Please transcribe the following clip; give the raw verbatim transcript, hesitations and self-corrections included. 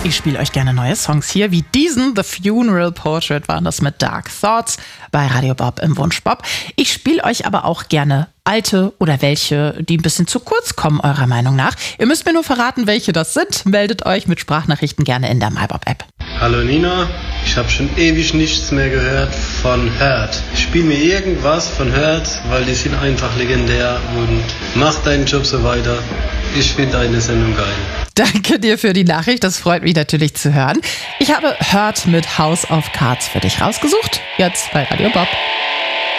Ich spiele euch gerne neue Songs hier, wie diesen The Funeral Portrait waren das mit Dark Thoughts bei Radio Bob im Wunsch Bob. Ich spiele euch aber auch gerne alte oder welche, die ein bisschen zu kurz kommen, eurer Meinung nach. Ihr müsst mir nur verraten, welche das sind. Meldet euch mit Sprachnachrichten gerne in der MyBob-App. Hallo Nina, ich habe schon ewig nichts mehr gehört von Hurt. Spiel mir irgendwas von Hurt, weil die sind einfach legendär und mach deinen Job so weiter. Ich finde deine Sendung geil. Danke dir für die Nachricht, das freut mich natürlich zu hören. Ich habe Hurt mit House of Cards für dich rausgesucht, jetzt bei Radio Bob.